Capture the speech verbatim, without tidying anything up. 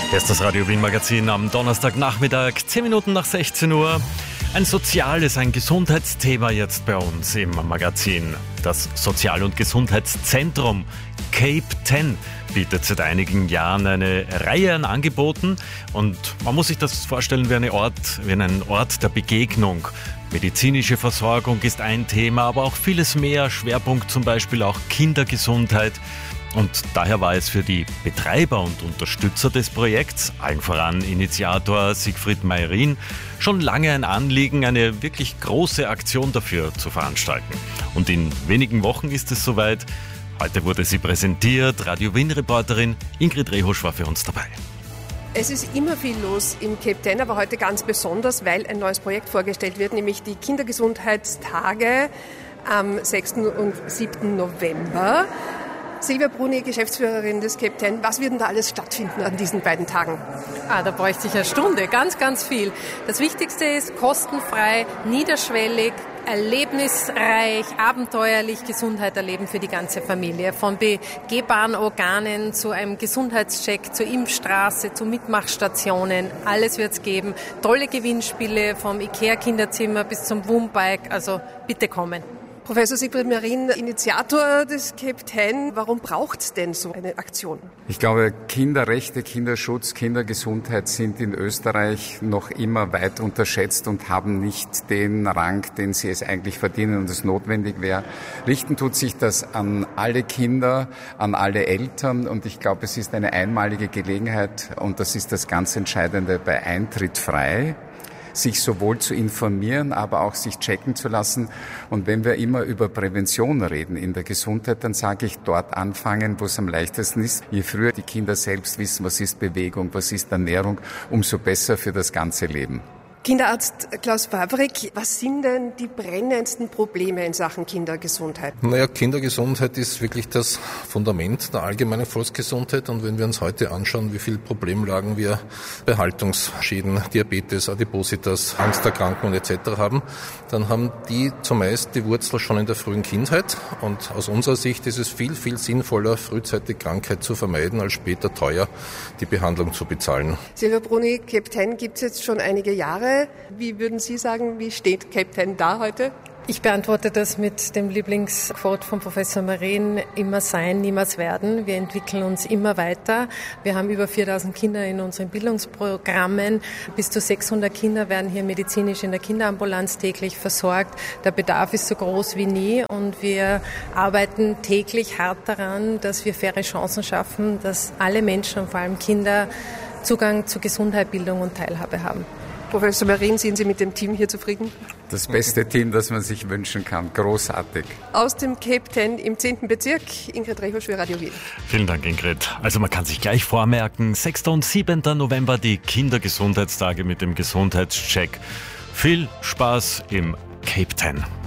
Hier ist das Radio Wien Magazin am Donnerstagnachmittag, zehn Minuten nach sechzehn Uhr. Ein soziales, ein Gesundheitsthema jetzt bei uns im Magazin. Das Sozial- und Gesundheitszentrum Cape Ten bietet seit einigen Jahren eine Reihe an Angeboten und man muss sich das vorstellen wie, eine Ort, wie einen Ort der Begegnung. Medizinische Versorgung ist ein Thema, aber auch vieles mehr. Schwerpunkt zum Beispiel auch Kindergesundheit. Und daher war es für die Betreiber und Unterstützer des Projekts, allen voran Initiator Siegfried Meyrin, schon lange ein Anliegen, eine wirklich große Aktion dafür zu veranstalten. Und in wenigen Wochen ist es soweit. Heute wurde sie präsentiert. Radio Wien-Reporterin Ingrid Rehosch war für uns dabei. Es ist immer viel los im Cape Ten, aber heute ganz besonders, weil ein neues Projekt vorgestellt wird, nämlich die Kindergesundheitstage am sechsten und siebten November. Silvia Bruni, Geschäftsführerin des Cape Ten, was wird denn da alles stattfinden an diesen beiden Tagen? Ah, da bräuchte ich eine Stunde, ganz, ganz viel. Das Wichtigste ist kostenfrei, niederschwellig, erlebnisreich, abenteuerlich Gesundheit erleben für die ganze Familie. Von begehbaren Organen zu einem Gesundheitscheck, zur Impfstraße, zu Mitmachstationen. Alles wird es geben. Tolle Gewinnspiele vom IKEA-Kinderzimmer bis zum Woombike. Also bitte kommen. Professor Siegfried Meyrin, Initiator des Cape Ten. Warum braucht es denn so eine Aktion? Ich glaube, Kinderrechte, Kinderschutz, Kindergesundheit sind in Österreich noch immer weit unterschätzt und haben nicht den Rang, den sie es eigentlich verdienen und es notwendig wäre. Richten tut sich das an alle Kinder, an alle Eltern und ich glaube, es ist eine einmalige Gelegenheit und das ist das ganz Entscheidende bei Eintritt frei, sich sowohl zu informieren, aber auch sich checken zu lassen. Und wenn wir immer über Prävention reden in der Gesundheit, dann sage ich, dort anfangen, wo es am leichtesten ist. Je früher die Kinder selbst wissen, was ist Bewegung, was ist Ernährung, umso besser für das ganze Leben. Kinderarzt Klaus Fabrik, was sind denn die brennendsten Probleme in Sachen Kindergesundheit? Naja, Kindergesundheit ist wirklich das Fundament der allgemeinen Volksgesundheit. Und wenn wir uns heute anschauen, wie viele Problemlagen wir bei Haltungsschäden, Diabetes, Adipositas, Angsterkrankungen et cetera haben, dann haben die zumeist die Wurzel schon in der frühen Kindheit. Und aus unserer Sicht ist es viel, viel sinnvoller, frühzeitig Krankheit zu vermeiden, als später teuer die Behandlung zu bezahlen. Silvia Bruni, Cape Ten gibt es jetzt schon einige Jahre. Wie würden Sie sagen, wie steht Cape Ten da heute? Ich beantworte das mit dem Lieblingsquote von Professor Meyrin, immer sein, niemals werden. Wir entwickeln uns immer weiter. Wir haben über viertausend Kinder in unseren Bildungsprogrammen. Bis zu sechshundert Kinder werden hier medizinisch in der Kinderambulanz täglich versorgt. Der Bedarf ist so groß wie nie und wir arbeiten täglich hart daran, dass wir faire Chancen schaffen, dass alle Menschen und vor allem Kinder Zugang zu Gesundheit, Bildung und Teilhabe haben. Professor Meyrin, sind Sie mit dem Team hier zufrieden? Das beste Team, das man sich wünschen kann. Großartig. Aus dem Cape Ten im zehnten Bezirk, Ingrid Rehosch für Radio Wien. Vielen Dank, Ingrid. Also man kann sich gleich vormerken, sechsten und siebten November die Kindergesundheitstage mit dem Gesundheitscheck. Viel Spaß im Cape Ten.